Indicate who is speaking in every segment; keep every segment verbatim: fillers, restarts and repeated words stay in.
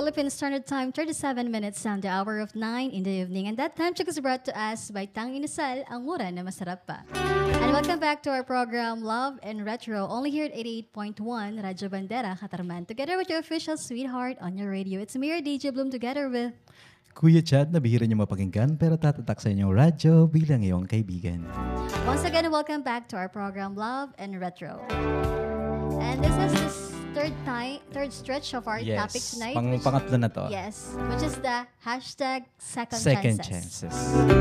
Speaker 1: Philippine Standard Time, thirty-seven minutes down the hour of nine in the evening. And that time check is brought to us by Tang Inasal, ang mura na masarap pa. And welcome back to our program, Love and Retro, only here at eighty-eight point one, Radyo Bandera, Katarman, together with your official sweetheart on your radio. It's me, D J Bloom, together with
Speaker 2: Kuya Chad, nabihira niyo mapakinggan pero tatatak sa inyong radyo bilang iyong kaibigan.
Speaker 1: Once again, welcome back to our program, Love and Retro. And this is this third time, third stretch of our
Speaker 2: Yes,
Speaker 1: topic tonight.
Speaker 2: pang,
Speaker 1: which,
Speaker 2: pangatlo na to.
Speaker 1: Yes, which is the hashtag second,
Speaker 2: Second
Speaker 1: chances.
Speaker 2: chances.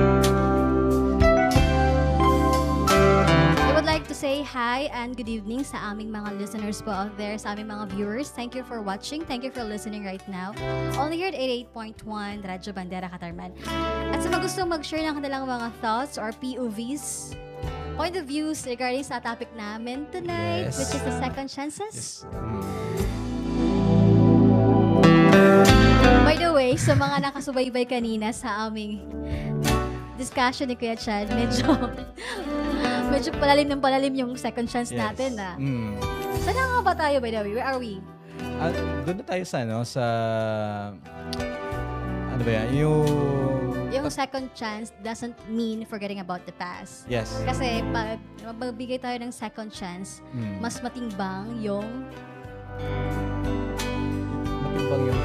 Speaker 1: I would like to say hi and good evening sa aming mga listeners po out there, sa aming mga viewers. Thank you for watching. Thank you for listening right now. Only here at eighty-eight point one, Radyo Bandera, Katarman. At sa mga gustong mag-share ng kanilang mga thoughts or P O Vs, point of views regarding sa topic namin tonight,
Speaker 2: Yes.
Speaker 1: which is the second chances.
Speaker 2: Yes. Mm.
Speaker 1: By the way, sa mga nakasubaybay kanina sa aming discussion ni Kuya Chad, medyo medyo palalim ng palalim yung second chance
Speaker 2: Yes.
Speaker 1: natin na.
Speaker 2: Mm.
Speaker 1: Saan na nga ba tayo, by the way? Where are we?
Speaker 2: Ah, doon na tayo sa ano, sa ano ba yan? Yung
Speaker 1: Yung second chance doesn't mean forgetting about the past.
Speaker 2: Yes.
Speaker 1: Kasi pag magbigay tayo ng second chance,
Speaker 2: Mm.
Speaker 1: mas matimbang yung
Speaker 2: Matimbang yung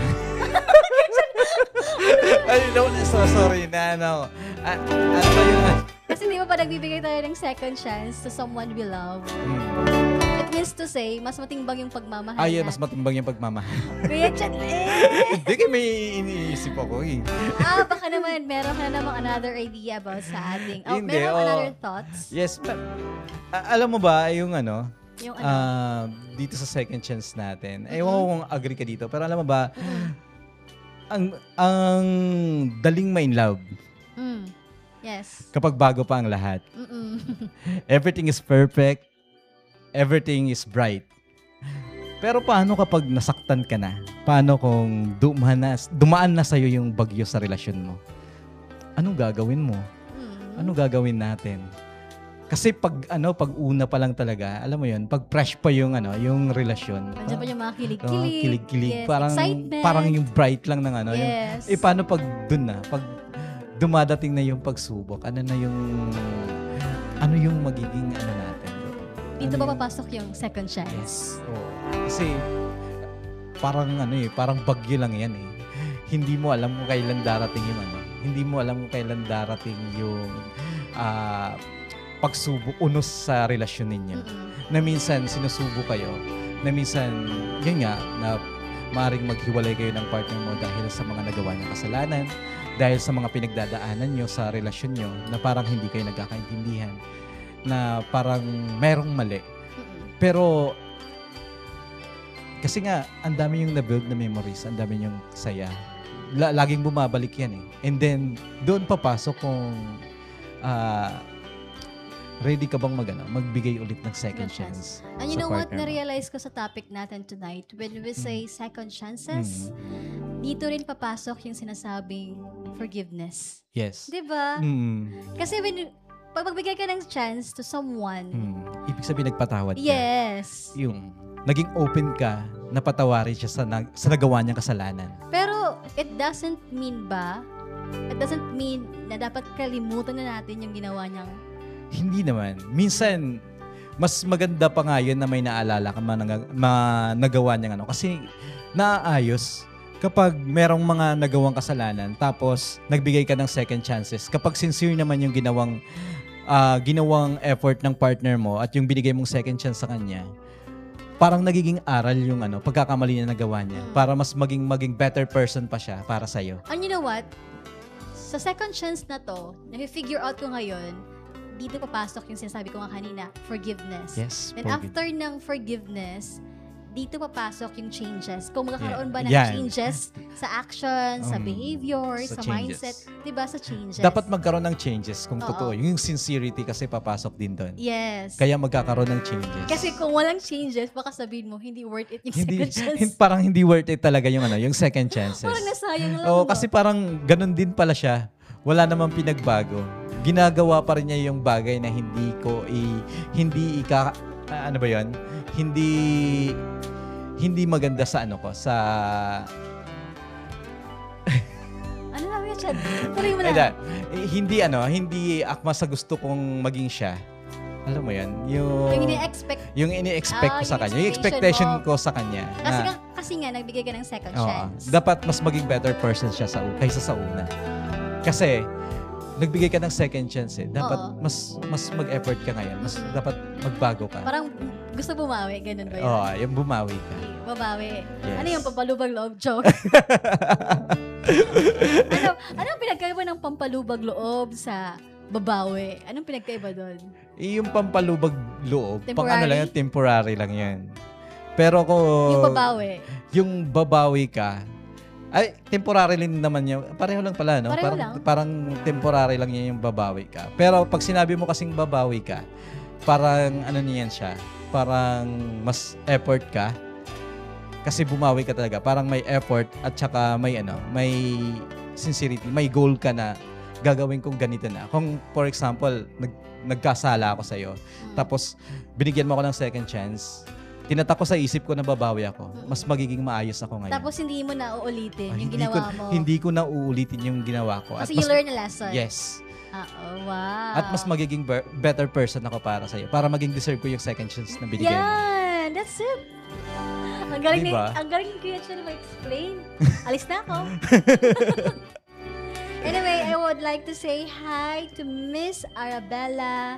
Speaker 2: Ay, no, so sorry na ano. Ah, ano ba yung
Speaker 1: kasi di ba pa nagbibigay tayo ng second chance to someone we love?
Speaker 2: Mm.
Speaker 1: It means to say, mas matimbang yung pagmamahal
Speaker 2: Ah, yeah, mas
Speaker 1: natin.
Speaker 2: matimbang yung pagmamahal.
Speaker 1: Kuya Chad, eh!
Speaker 2: Hindi kayo may iniisip ako eh.
Speaker 1: Ah, baka naman, meron ka na namang another idea about sa ating, oh,
Speaker 2: Hindi,
Speaker 1: meron
Speaker 2: oh.
Speaker 1: another thoughts?
Speaker 2: Yes, but, ah, alam mo ba yung ano,
Speaker 1: Yung ano?
Speaker 2: ah, dito sa second chance natin, ewan ko kung agree ka dito, pero alam mo ba, ang ang daling ma-in love
Speaker 1: Mm. Yes.
Speaker 2: kapag bago pa ang lahat.
Speaker 1: Mm-mm.
Speaker 2: Everything is perfect, everything is bright. Pero paano kapag nasaktan ka na? Paano kung dumaan na, dumaan na sa'yo yung bagyo sa relasyon mo? Anong gagawin mo?
Speaker 1: Mm.
Speaker 2: Ano gagawin natin? Kasi pag ano, pag una pa lang talaga, alam mo 'yun, pag fresh pa yung ano, yung relasyon.
Speaker 1: Nandiyan pa yung mga
Speaker 2: Oh,
Speaker 1: kilig-kilig.
Speaker 2: kilig-kilig.
Speaker 1: Yes.
Speaker 2: Parang
Speaker 1: Excitement.
Speaker 2: parang yung bright lang ng ano, yung
Speaker 1: Yes.
Speaker 2: eh paano pag dun na, pag dumadating na yung pagsubok, ano na yung ano yung magiging ano natin?
Speaker 1: Dito
Speaker 2: Ano
Speaker 1: ba
Speaker 2: yung-
Speaker 1: papasok yung second chance?
Speaker 2: Yes. Oo. Kasi parang ano eh, parang bagyo lang 'yan eh. Hindi mo alam kung kailan darating yung ano. Hindi mo alam kung kailan darating yung ah pagsubok, unos sa relasyon ninyo.
Speaker 1: Mm-mm.
Speaker 2: Na minsan sinusubo kayo, na minsan, yun nga, na maaaring maghiwalay kayo ng partner mo dahil sa mga nagawa niyong kasalanan, dahil sa mga pinagdadaanan niyo sa relasyon niyo na parang hindi kayo nagkakaintindihan, na parang merong mali.
Speaker 1: Mm-mm.
Speaker 2: Pero, kasi nga, ang dami yung na-build na memories, ang dami yung saya. La- laging bumabalik yan eh. And then, doon papasok kung ah, ready ka bang mag, ano, magbigay ulit ng second
Speaker 1: Second
Speaker 2: chance.
Speaker 1: And you
Speaker 2: sa
Speaker 1: know what,
Speaker 2: partner mo.
Speaker 1: na-realize ko sa topic natin tonight, when we say second chances,
Speaker 2: Mm.
Speaker 1: dito rin papasok yung sinasabing forgiveness.
Speaker 2: Yes.
Speaker 1: Di ba?
Speaker 2: Mm.
Speaker 1: Kasi when, pag magbigay ka ng chance to someone,
Speaker 2: Mm. Ibig sabihin, nagpatawad ka.
Speaker 1: yes.
Speaker 2: Yung naging open ka, napatawarin siya sa, nag- sa nagawa niyang kasalanan.
Speaker 1: Pero it doesn't mean ba, it doesn't mean na dapat kalimutan na natin yung ginawa niyang
Speaker 2: Hindi naman. Minsan, mas maganda pa nga yun na may naalala ka man, ma, nagawa niyang ano. Kasi naaayos kapag merong mga nagawang kasalanan tapos nagbigay ka ng second chances. Kapag sincere naman yung ginawang ah, ginawang effort ng partner mo at yung binigay mong second chance sa kanya, parang nagiging aral yung ano, pagkakamali na nagawa niya para mas maging maging better person pa siya para sa'yo.
Speaker 1: And you know what? Sa second chance na to, na-figure out ko ngayon, dito papasok yung sinasabi ko nga kanina, forgiveness.
Speaker 2: Yes.
Speaker 1: Then
Speaker 2: forgive.
Speaker 1: after ng forgiveness, dito papasok yung changes. Kung magkakaroon ba ng
Speaker 2: Yan.
Speaker 1: changes sa action, sa
Speaker 2: Um,
Speaker 1: behavior,
Speaker 2: sa
Speaker 1: sa,
Speaker 2: changes.
Speaker 1: mindset, 'di ba sa changes?
Speaker 2: Dapat magkaroon ng changes kung
Speaker 1: Oo.
Speaker 2: totoo. Yung sincerity kasi papasok din doon.
Speaker 1: Yes.
Speaker 2: Kaya magkakaroon ng changes.
Speaker 1: Kasi kung walang changes, baka sabihin mo, hindi worth it yung
Speaker 2: hindi,
Speaker 1: second chance.
Speaker 2: hin- parang hindi worth it talaga yung ano, yung second chances.
Speaker 1: Parang nasayang lang.
Speaker 2: Oo,
Speaker 1: no?
Speaker 2: kasi parang ganun din pala siya. Wala namang pinagbago. Ginagawa pa rin niya yung bagay na hindi ko i hindi ika ah, ano ba 'yon? Hindi hindi maganda sa ano ko sa
Speaker 1: Chan. Tuloy mo
Speaker 2: Ay,
Speaker 1: na.
Speaker 2: eh, hindi ano, hindi akma sa gusto kong maging siya. Alam mo yan? Yung,
Speaker 1: Yung ini-expect.
Speaker 2: yung ini-expect
Speaker 1: Ah,
Speaker 2: ko sa
Speaker 1: yung
Speaker 2: kanya. Yung
Speaker 1: expectation
Speaker 2: expectation ko sa kanya.
Speaker 1: Kasi,
Speaker 2: na,
Speaker 1: nga, kasi nga, nagbigay ka ng second
Speaker 2: oo,
Speaker 1: chance.
Speaker 2: dapat mas maging better person siya sa kaysa sa una. Kasi, nagbigay ka ng second chance eh. Dapat
Speaker 1: Oo.
Speaker 2: mas mas mag-effort ka ngayon. Mas
Speaker 1: Mm-mm.
Speaker 2: dapat magbago ka.
Speaker 1: Parang gusto bumawi, ganun ba yun?
Speaker 2: Oo, yung bumawi ka.
Speaker 1: Okay, babawi.
Speaker 2: Yes.
Speaker 1: Ano yung pampalubag loob? Joke. ano, anong pinagkaiba ng pampalubag loob sa babawi? Anong pinagkaiba doon?
Speaker 2: Eh, yung pampalubag loob, pang ano
Speaker 1: Temporary?
Speaker 2: lang yan, temporary lang yan. Pero kung
Speaker 1: Yung babawi.
Speaker 2: yung babawi ka, ay, temporary din naman yun. Pareho lang pala, no?
Speaker 1: Pareho
Speaker 2: parang,
Speaker 1: lang.
Speaker 2: parang temporary lang yan yung babawi ka. Pero pag sinabi mo kasing babawi ka, parang ano niyan siya, parang mas effort ka. Kasi bumawi ka talaga. Parang may effort at saka may ano, may sincerity, may goal ka na gagawin kong ganito na. Kung for example, nag, nagkasala ako sa'yo,
Speaker 1: Mm.
Speaker 2: tapos binigyan mo ako ng second chance, tinatak ko sa isip ko na babawi ako, mas magiging maayos ako ngayon.
Speaker 1: Tapos hindi mo na uulitin
Speaker 2: Ah,
Speaker 1: yung
Speaker 2: hindi
Speaker 1: ginawa
Speaker 2: ko,
Speaker 1: mo.
Speaker 2: Hindi ko na uulitin yung ginawa ko.
Speaker 1: Kasi
Speaker 2: At
Speaker 1: you
Speaker 2: mas,
Speaker 1: learn a lesson.
Speaker 2: yes.
Speaker 1: Ah, oh, wow.
Speaker 2: At mas magiging ber- better person ako para sa'yo. Para maging deserve ko yung second chance na binigay mo.
Speaker 1: Yan! That's it! Ang galing
Speaker 2: Diba?
Speaker 1: ni, ang galing ni Kuya Chan ma-explain. Alis na ako. Anyway, I would like to say hi to Miss Arabella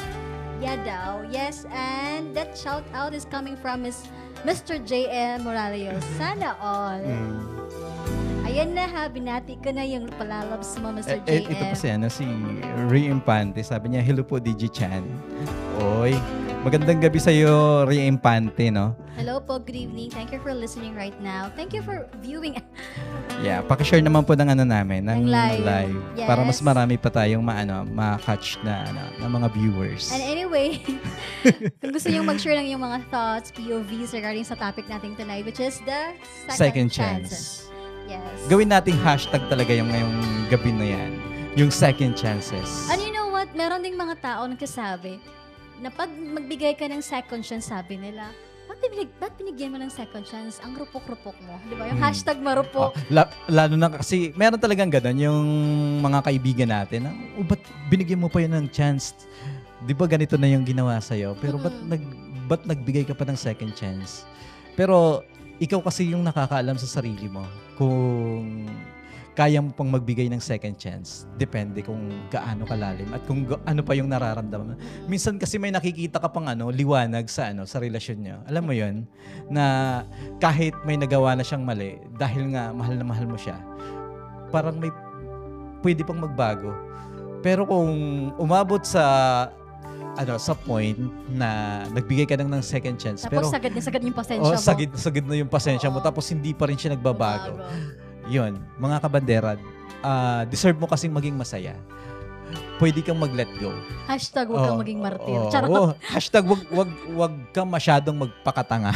Speaker 1: Yadaw. Yes, and that shout out is coming from Miss Mister J M Morales. Sana all.
Speaker 2: Mm.
Speaker 1: Ayan na ha, binati ko na yung palalabs mo, Mister
Speaker 2: Eh,
Speaker 1: J M.
Speaker 2: eh, ito pa si, ano, si Ray Impante. Sabi niya, hello po, D J Chan. Oy, magandang gabi sa'yo, Ray Impante, no?
Speaker 1: Hello po, good evening. Thank you for listening right now. Thank you for viewing.
Speaker 2: Yeah, pakishare naman po ng ano namin, ng
Speaker 1: Ng live.
Speaker 2: live.
Speaker 1: Yes.
Speaker 2: Para mas marami pa tayong maano, ma-catch na, ano, ng mga viewers.
Speaker 1: And anyway, kung gusto nyo mag-share ng yung mga thoughts, P O Vs regarding sa topic natin tonight, which is the second,
Speaker 2: Second
Speaker 1: chances.
Speaker 2: chance.
Speaker 1: Yes.
Speaker 2: Gawin nating hashtag talaga yung ngayong gabi na yan. Yung second chances.
Speaker 1: And you know what? Meron ding mga tao nagkasabi na pag magbigay ka ng second chance, sabi nila, ba't, binig, ba't binigyan mo ng second chance? Ang rupok-rupok mo. Di ba? Yung
Speaker 2: Hmm.
Speaker 1: hashtag marupok.
Speaker 2: Oh, la- lalo na kasi meron talagang ganun yung mga kaibigan natin na, oh, ba't binigyan mo pa yun ng chance? Di ba ganito na yung ginawa sa'yo? Pero ba't,
Speaker 1: Mm-mm.
Speaker 2: nag, ba't nagbigay ka pa ng second chance? Pero ikaw kasi yung nakakaalam sa sarili mo kung kaya mo pang magbigay ng second chance. Depende kung gaano kalalim at kung ga- ano pa yung nararamdaman. Minsan kasi may nakikita ka pang ano, liwanag sa ano, sa relasyon niyo. Alam mo 'yon na kahit may nagawa na siyang mali dahil nga mahal na mahal mo siya, parang may pwede pang magbago. Pero kung umabot sa ano sa point na nagbigay ka ng, ng second chance
Speaker 1: Tapos
Speaker 2: pero
Speaker 1: sagad na sagad yung pasensya
Speaker 2: oh,
Speaker 1: mo.
Speaker 2: sagid sagid na yung pasensya mo
Speaker 1: Oo.
Speaker 2: tapos hindi pa rin siya nagbabago.
Speaker 1: Bago.
Speaker 2: Yun, mga kabandera, ah, deserve mo kasing maging masaya. Pwede kang mag-let go.
Speaker 1: Hashtag huwag kang
Speaker 2: Oo,
Speaker 1: maging martir.
Speaker 2: oo,
Speaker 1: Charot.
Speaker 2: oo. Hashtag wag, wag, wag kang masyadong magpakatanga.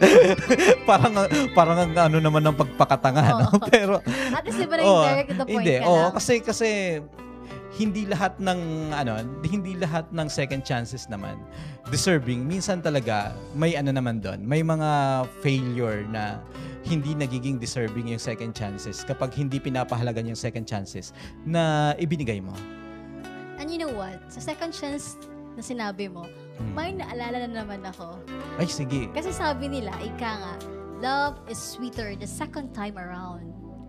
Speaker 2: parang, parang ang ano naman ng pagpakatanga. No?
Speaker 1: Oo.
Speaker 2: Pero,
Speaker 1: At least diba na
Speaker 2: oo,
Speaker 1: direct to the point
Speaker 2: hindi,
Speaker 1: ka
Speaker 2: oo,
Speaker 1: lang.
Speaker 2: kasi, kasi, hindi lahat ng ano, hindi lahat ng second chances naman deserving. Minsan talaga may ano naman doon, may mga failure na hindi nagiging deserving yung second chances kapag hindi pinapahalagan yung second chances na ibinigay mo.
Speaker 1: And you know what? Sa second chance na sinabi mo,
Speaker 2: Hmm.
Speaker 1: may naalala na naman ako.
Speaker 2: Ay, sige.
Speaker 1: Kasi sabi nila, ika nga, love is sweeter the second time around.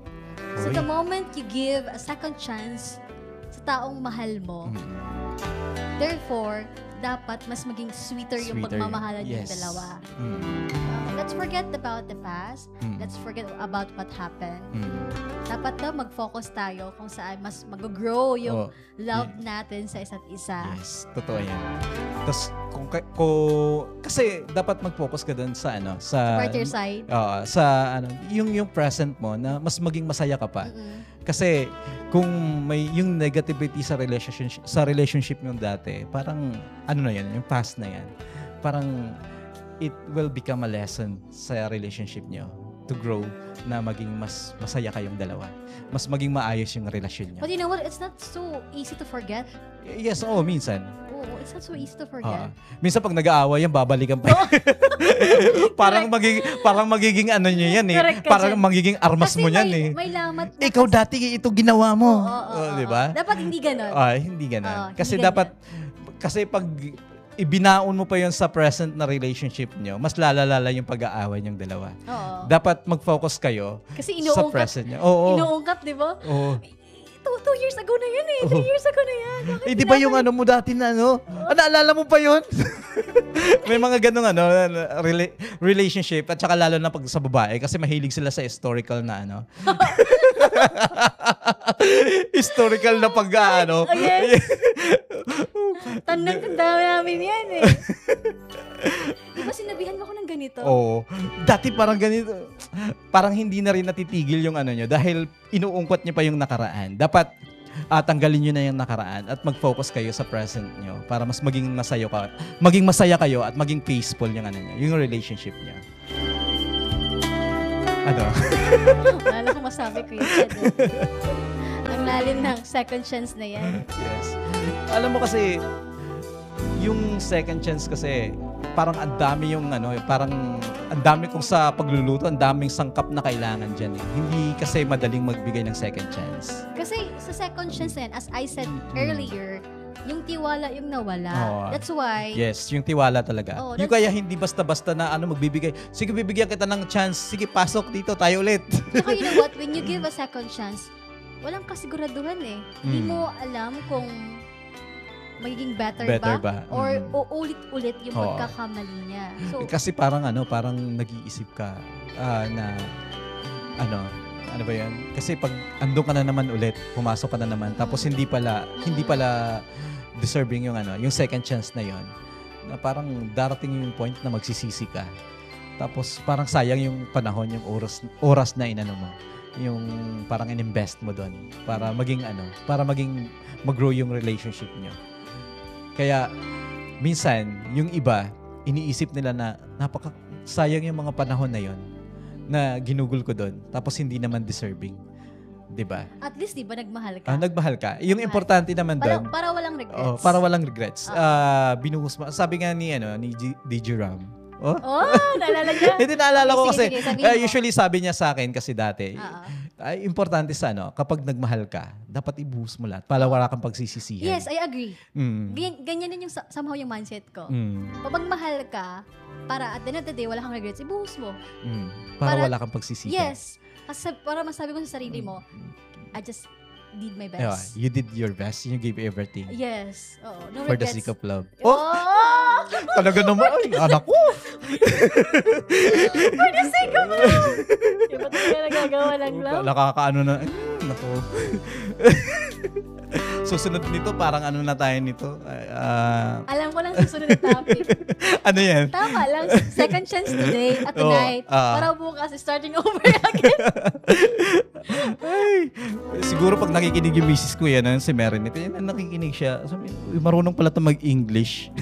Speaker 1: So
Speaker 2: Uy.
Speaker 1: the moment you give a second chance sa taong mahal mo,
Speaker 2: Mm.
Speaker 1: therefore, dapat mas maging sweeter, yung
Speaker 2: Sweeter.
Speaker 1: pagmamahalan yung
Speaker 2: Yes.
Speaker 1: dalawa.
Speaker 2: Mm.
Speaker 1: Uh, let's forget about the past.
Speaker 2: Mm.
Speaker 1: Let's forget about what happened.
Speaker 2: Mm.
Speaker 1: Dapat daw mag-focus tayo kung saan mas mag-grow yung
Speaker 2: Oh,
Speaker 1: love natin sa isa't isa.
Speaker 2: yes, totoo yan. Tapos, kung, ka- kung, kasi dapat mag-focus ka dun sa ano, sa,
Speaker 1: Partner side.
Speaker 2: Oo, sa ano, yung yung present mo na mas maging masaya ka pa.
Speaker 1: Mm-mm.
Speaker 2: Kasi kung may yung negativity sa relationship sa relationship yung dati, parang ano na yan, yung past na yan. Parang it will become a lesson sa relationship nyo to grow na maging mas masaya kayong dalawa. Mas maging maayos yung relasyon niyo.
Speaker 1: But you know what? It's not so easy to forget.
Speaker 2: Yes, oo, minsan.
Speaker 1: Oo, it's not so easy to
Speaker 2: Oo.
Speaker 1: forget.
Speaker 2: Minsan pag nag-aaway yan, babalikan pa. parang magiging parang magiging ano niyo yan eh.
Speaker 1: Correct ka
Speaker 2: Parang
Speaker 1: dyan.
Speaker 2: magiging armas
Speaker 1: Kasi
Speaker 2: mo yan
Speaker 1: may,
Speaker 2: eh.
Speaker 1: may lamat na
Speaker 2: Ikaw
Speaker 1: kasi-
Speaker 2: dati ito ginawa mo.
Speaker 1: Oo, oo,
Speaker 2: Oh,
Speaker 1: oo,
Speaker 2: di ba?
Speaker 1: oo. Dapat hindi ganon.
Speaker 2: Ah, hindi ganun.
Speaker 1: Oo,
Speaker 2: kasi
Speaker 1: hindi
Speaker 2: dapat kasi pag ibinaon mo pa yun sa present na relationship nyo, mas lalalala yung pag-aaway niyong dalawa.
Speaker 1: Oo.
Speaker 2: Dapat mag-focus kayo
Speaker 1: Kasi
Speaker 2: sa
Speaker 1: inuungkat,
Speaker 2: present niyo. Oo.
Speaker 1: inuungkat, di ba?
Speaker 2: Oo.
Speaker 1: Two, two years ago na yun eh. Three years ago na yan. Bakit
Speaker 2: Eh, di ba yung ano mo dati na ano? Ah, naalala mo pa yun? May mga ganong ano, rela- relationship at saka lalo na pag sa babae kasi mahilig sila sa historical na ano. Historical na pag ano.
Speaker 1: Oh, yes. Tandang-tanda namin yan eh. Di ba sinabihan mo ko ng ganito?
Speaker 2: Oo. Dati parang ganito. Parang hindi na rin natitigil yung ano nyo dahil inuungkot nyo pa yung nakaraan. Dapat uh, tanggalin nyo na yung nakaraan at mag-focus kayo sa present nyo para mas maging masaya ka, maging masaya kayo at maging peaceful yung ano nyo, yung relationship nyo. Ano?
Speaker 1: Wala ko masabi ko yun. Ang lalim ng second chance na yan.
Speaker 2: Yes. Alam mo kasi, yung second chance kasi, parang ang dami yung ano, parang ang dami kung sa pagluluto, ang daming sangkap na kailangan dyan eh. Hindi kasi madaling magbigay ng second chance.
Speaker 1: Kasi sa second chance na yan, as I said earlier, yung tiwala yung nawala.
Speaker 2: Oo.
Speaker 1: That's why,
Speaker 2: Yes, yung tiwala talaga.
Speaker 1: Oh,
Speaker 2: yung
Speaker 1: that's-
Speaker 2: kaya hindi basta-basta na ano magbibigay. Sige, bibigyan kita ng chance. Sige, pasok dito, tayo ulit.
Speaker 1: saka you know what, when you give a second chance, walang kasiguraduhan eh. Hindi
Speaker 2: Mm.
Speaker 1: mo alam kung magiging better,
Speaker 2: Better
Speaker 1: ba?
Speaker 2: ba?
Speaker 1: Or
Speaker 2: Mm.
Speaker 1: uulit-ulit yung
Speaker 2: Oo.
Speaker 1: pagkakamali niya. So,
Speaker 2: Kasi parang ano, parang nag-iisip ka ah, na ano, ano ba yan? Kasi pag andun ka na naman ulit, pumasok ka na naman, tapos hindi pala, hindi pala deserving yung ano, yung second chance na yon. Na parang darating yung point na magsisisi ka. Tapos parang sayang yung panahon, yung oras, oras na inano mo. Yung parang in-invest mo doon para maging ano, para maging mag-grow yung relationship niyo. Kaya minsan yung iba iniisip nila na napaka sayang yung mga panahon na yon na ginugol ko doon tapos hindi naman deserving. 'Di ba?
Speaker 1: at least, di ba, nagmahal ka?
Speaker 2: Ah, nagmahal ka. Yung importante naman
Speaker 1: para,
Speaker 2: doon,
Speaker 1: para walang regrets.
Speaker 2: oh, para walang regrets.
Speaker 1: Oo.
Speaker 2: Ah, binuhos mo. Sabi nga ni ano ni G- D J Ram. Oh?
Speaker 1: Oh, naalala niya?
Speaker 2: Hindi naalala ko
Speaker 1: Sige,
Speaker 2: kasi
Speaker 1: sige, sabihin
Speaker 2: eh,
Speaker 1: mo.
Speaker 2: usually sabi niya sa akin kasi dati,
Speaker 1: Oo.
Speaker 2: ay importante sa ano, kapag nagmahal ka, dapat ibuhos mo lahat para wala kang pagsisisihan.
Speaker 1: Yes, I agree.
Speaker 2: Mm.
Speaker 1: Ganyan, ganyan din yung sa- somehow yung mindset ko.
Speaker 2: Mm.
Speaker 1: Kapag mahal ka, para at the end of the day, wala kang regrets, ibuhos mo.
Speaker 2: Mm. Para,
Speaker 1: Para-
Speaker 2: wala kang pagsisisihan.
Speaker 1: Yes. Kasi para masabi ko sa sarili mo, I just did my
Speaker 2: Yeah,
Speaker 1: best.
Speaker 2: you did your best. You gave everything.
Speaker 1: Yes. Oo. No
Speaker 2: For the
Speaker 1: regrets.
Speaker 2: sake of love.
Speaker 1: Oh!
Speaker 2: Oh! Talaga naman. Ay, anak ko.
Speaker 1: For the sake of love! Iba talaga nagagawa ng love.
Speaker 2: Nakakaano na. Ay, nako. Susunod nito, parang ano na tayo nito. Ah,
Speaker 1: Alam ko lang susunod na topic.
Speaker 2: ano yan?
Speaker 1: Tama lang. Second chance today at
Speaker 2: Oo,
Speaker 1: tonight.
Speaker 2: ah.
Speaker 1: Para bukas, starting over again.
Speaker 2: Ay, siguro pag nakikinig yung misis ko yan, ano, si Meredith, yan, nakikinig siya. Sabi, "Uy, marunong pala ito mag-English."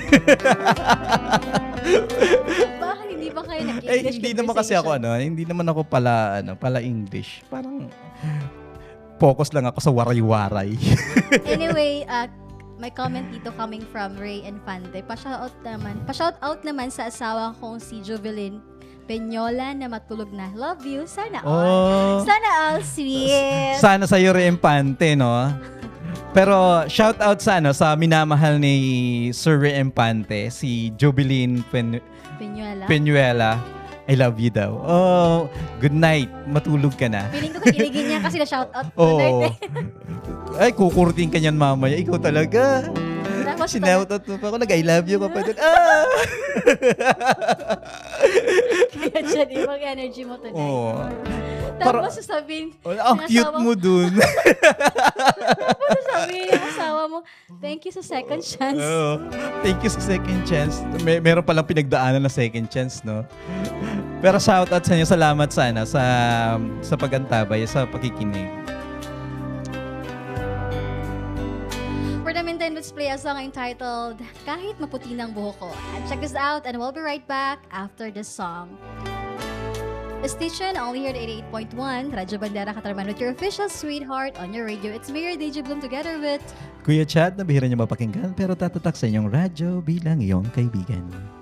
Speaker 1: Bakit hindi ba kayo
Speaker 2: Eh,
Speaker 1: nag-English
Speaker 2: hindi naman kasi ako, ano, hindi naman ako pala, ano, pala English. Parang, focus lang ako sa waray-waray.
Speaker 1: Anyway, uh, may comment dito coming from Ray Infante. Pa-shoutout naman. Pa-shoutout naman sa asawa kong si Jovelyn Peñola na matulog na. Love you. Sana all.
Speaker 2: Oh.
Speaker 1: Sana all, sweet.
Speaker 2: Sana sa iyo Empante, no? Pero shout out sa ano sa minamahal ni Sir Empante, si Jovelyn Pen-
Speaker 1: Peñuela.
Speaker 2: Peñuela. I love you daw. Oh, good night. Matulog ka na.
Speaker 1: Feeling ko kikiligin niya kasi na-shoutout.
Speaker 2: Oo. Ay, kukurting ka niyan mamaya. Ikaw talaga.
Speaker 1: Tapos
Speaker 2: Sinautot mo pa ako. Nag-I love you ka pa dun. Ah!
Speaker 1: kaya dyan, ibang energy mo tonight.
Speaker 2: Oo.
Speaker 1: Tapos sasabihin,
Speaker 2: Oh, ang
Speaker 1: ng
Speaker 2: cute
Speaker 1: asawa
Speaker 2: mo dun.
Speaker 1: Tapos sasabihin ng asawa mo, thank you sa second chance.
Speaker 2: Oo. Thank you sa second chance. May, meron palang pinagdaanan na second chance, no? Pero shoutout sa inyo. Salamat sana sa, sa pagantabay, sa pakikinig.
Speaker 1: For the meantime, let's play a song entitled Kahit Maputi ng Buhok Ko. And check this out and we'll be right back after this song. Stay tuned only here at eighty-eight point one, Radyo Bandera Katarman with your official sweetheart on your radio. It's me, your D J Bloom, together with
Speaker 2: Kuya Chad, na bihira niyo mapakinggan pero tatatak sa inyong radyo bilang iyong kaibigan.